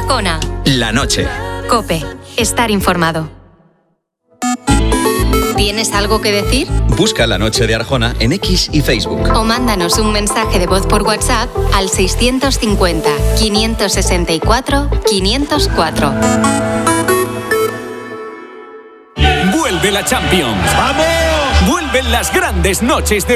Arjona. La noche. COPE. Estar informado. ¿Tienes algo que decir? Busca La Noche de Arjona en X y Facebook. O mándanos un mensaje de voz por WhatsApp al 650 564 504. Vuelve la Champions. ¡Vamos! Vuelven las grandes noches de